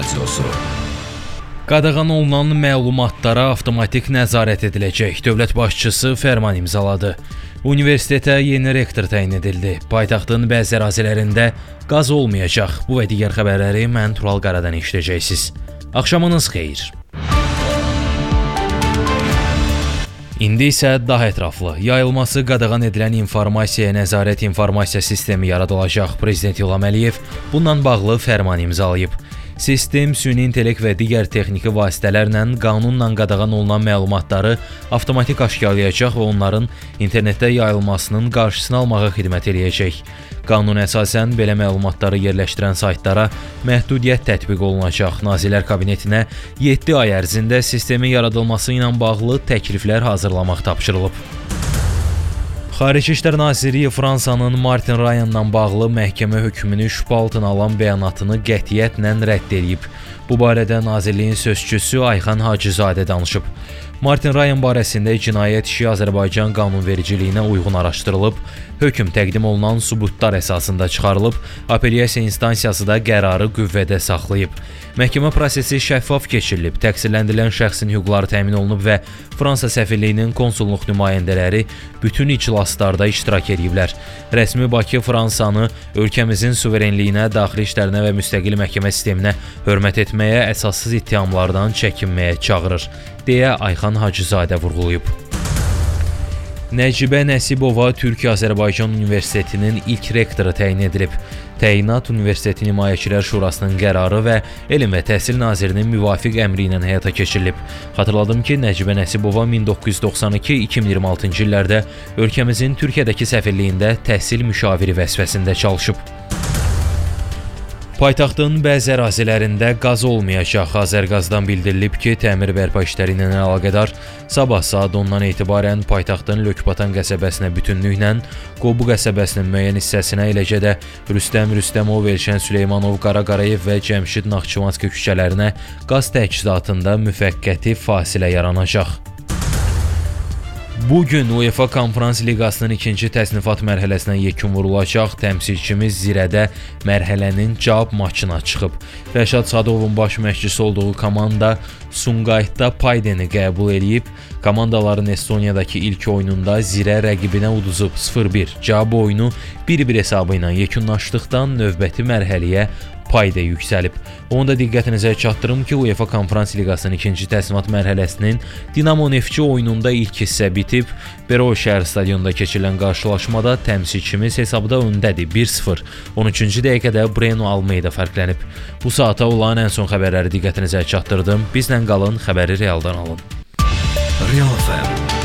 Radiosu. Qadağan olunan məlumatlara avtomatik nəzarət ediləcək. Dövlət başçısı fərman imzaladı. Universitetə yeni rektor təyin edildi. Paytaxtın bəzi ərazilərində qaz olmayacaq. Bu və digər xəbərləri mən Tural Qaradan eşidəcəksiniz. Axşamınız xeyir. İndi isə daha ətraflı, yayılması qadağan edilən informasiyaya nəzarət informasiya sistemi yaradılacaq. Prezident İlham Əliyev bununla bağlı fərman imzalayıb. Sistem süni intellekt və digər texniki vasitələrlə qanunla qadağan olunan məlumatları avtomatik aşkarlayacaq və onların internetdə yayılmasının qarşısını almağa xidmət edəcək. Qanuna əsasən belə məlumatları yerləşdirən saytlara məhdudiyyət tətbiq olunacaq. Nazirlər Kabinetinə 7 ay ərzində sistemin yaradılması ilə bağlı təkliflər hazırlamaq tapşırılıb. Xarici İşlər Nazirliyi Fransanın Martin Ryanla bağlı məhkəmə hökmünü şübhə altına alan bəyanatını qətiyyətlə rədd edib. Bu barədə Nazirliyin sözçüsü Ayxan Hacızadə danışıb. Martin Ryan barəsində cinayət işi Azərbaycan qanunvericiliyinə uyğun araşdırılıb, hökm təqdim olunan sübutlar əsasında çıxarılıb, apellyasiya instansiyası da qərarı qüvvədə saxlayıb. Məhkəmə prosesi şəffaf keçirilib, təqsirləndirilən şəxsin hüquqları təmin olunub və Fransa səfirliyinin konsulluq nümayəndələri bütün iclaslarda iştirak ediblər. Rəsmi Bakı Fransanı ölkəmizin suverenliyinə, daxili işlərinə və müstəqil məhkəmə sisteminə hörmət etməyə, əsassız ittihamlardan çəkinməyə çağırır, deyə Ayxan Hacızadə vurğulayıb. Nəcibə Nəsibova Türkiyə-Azərbaycan Universitetinin ilk rektoru təyin edilib. Təyinat Universitetin Himayəçilər Şurasının qərarı və Elm və Təhsil Nazirinin müvafiq əmri ilə həyata keçirilib. Xatırladım ki, Nəcibə Nəsibova 1992-2026-cı illərdə ölkəmizin Türkiyədəki səfirliyində təhsil müşaviri vəzifəsində çalışıb. Paytaxtın bəzi ərazilərində qaz olmayacaq. Azərqazdan bildirilib ki, təmir bərpa işləri ilə əlaqədar sabah saat 10-dan etibarən paytaxtın Lökbatan qəsəbəsinə bütünlüklə, Qobu qəsəbəsinin müəyyən hissəsinə, eləcə də Rüstəm Rüstəmov, Elşən Süleymanov, Qara Qarayev və Cəmşid Naxçıvanski küçələrinə qaz təchizatında müvəqqəti fasilə yaranacaq. Bugün UEFA Konferans Liqasının ikinci təsnifat mərhələsinə yekun vurulacaq. Təmsilçimiz Zirədə mərhələnin cavab maçına çıxıb. Rəşad Sadovun baş məşqçisi olduğu komanda Sumqayıtda Paydeni qəbul edib. Komandaların Estoniyadakı ilk oyununda Zirə rəqibinə uduzub 0-1. Cavab oyunu 1-1 hesabı ilə yekunlaşdıqdan növbəti mərhələyə Payda yüksəlib. Onu da diqqətinizə çatdırım ki, UEFA Konferans Liqasının ikinci təsnimat mərhələsinin Dinamo Neftçi oyununda ilk hissə bitib. Beroe şəhər stadionunda keçirilən qarşılaşmada təmsilçimiz hesabda öndədir 1-0. 13-cü dəqiqədə Breno Almeida fərqlənib. Bu saata olan ən son xəbərləri diqqətinizə çatdırdım. Bizlə qalın, xəbəri realdan alın. Real FM